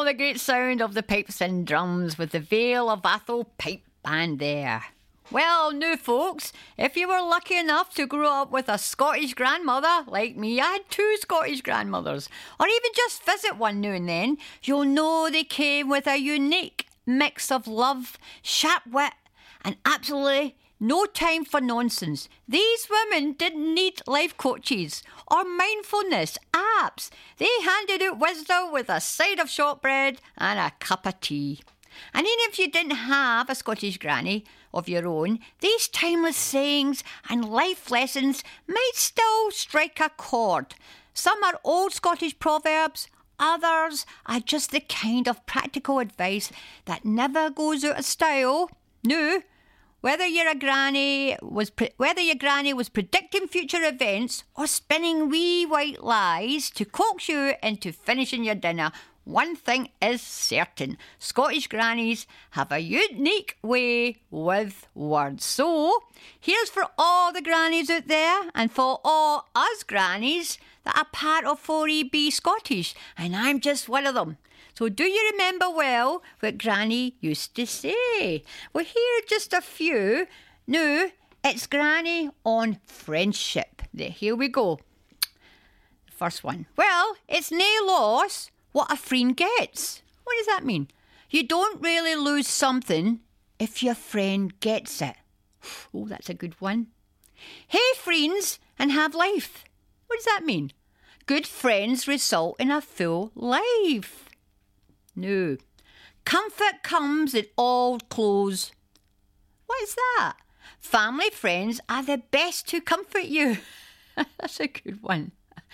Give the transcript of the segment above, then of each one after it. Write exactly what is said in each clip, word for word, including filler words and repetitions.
the great sound of the pipes and drums with the Vale of Atholl Pipe Band there. Well, now folks, if you were lucky enough to grow up with a Scottish grandmother, like me, I had two Scottish grandmothers, or even just visit one now and then, you'll know they came with a unique mix of love, sharp wit, and absolutely no time for nonsense. These women didn't need life coaches or mindfulness apps. They handed out wisdom with a side of shortbread and a cup of tea. And even if you didn't have a Scottish granny of your own, these timeless sayings and life lessons might still strike a chord. Some are old Scottish proverbs, others are just the kind of practical advice that never goes out of style. No, whether your granny was pre- whether your granny was predicting future events or spinning wee white lies to coax you into finishing your dinner, one thing is certain: Scottish grannies have a unique way with words. So, here's for all the grannies out there and for all us grannies that are part of four E B Scottish, and I'm just one of them. So do you remember well what Granny used to say? Well, here are just a few. Now, it's Granny on friendship. There, here we go. First one. Well, it's nae loss what a friend gets. What does that mean? You don't really lose something if your friend gets it. Oh, that's a good one. Hey, friends, and have life. What does that mean? Good friends result in a full life. No. Comfort comes in old clothes. What is that? Family friends are the best to comfort you. That's a good one.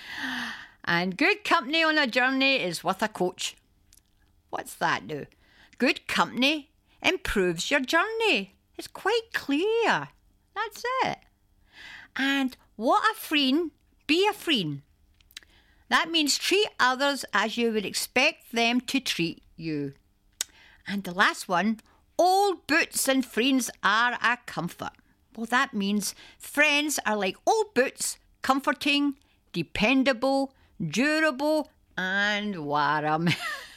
And good company on a journey is worth a coach. What's that now? Good company improves your journey. It's quite clear. That's it. And what a friend, be a friend. That means treat others as you would expect them to treat you. And the last one, old boots and friends are a comfort. Well, that means friends are like old boots, comforting, dependable, durable, and warm.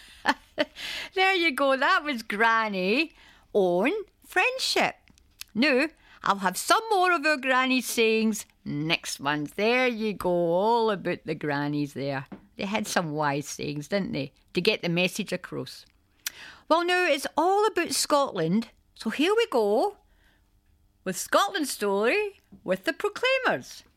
There you go. That was Granny on friendship. Now, I'll have some more of our Granny sayings next month. There you go, all about the grannies there. They had some wise sayings, didn't they, to get the message across. Well, now it's all about Scotland, so here we go with Scotland's story with the Proclaimers.